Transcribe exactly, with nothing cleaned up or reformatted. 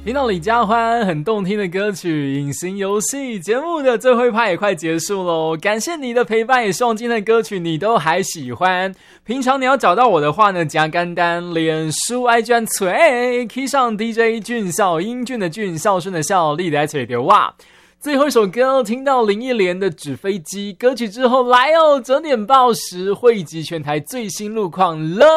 听到李佳欢很动听的歌曲《隐形游戏》，节目的最后一趴也快结束咯，感谢你的陪伴，也希望今天的歌曲你都还喜欢。平常你要找到我的话呢，加干单脸书 I G 吹 K 上 D J 俊孝，英俊的俊，孝顺的孝，力的吹的哇。最后一首歌，听到林忆莲的《纸飞机》歌曲之后，来哦，整点报时汇集全台最新路况了。